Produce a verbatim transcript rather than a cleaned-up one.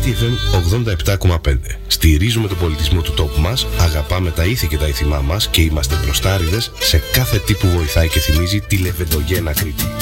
Κρήτη εφ εμ ογδόντα επτά κόμμα πέντε. Στηρίζουμε τον πολιτισμό του τόπου μας, αγαπάμε τα ήθη και τα ήθιμά μας και είμαστε μπροστάριδες σε κάθε τι που βοηθάει και θυμίζει τη λεβεντογένα Κρήτη.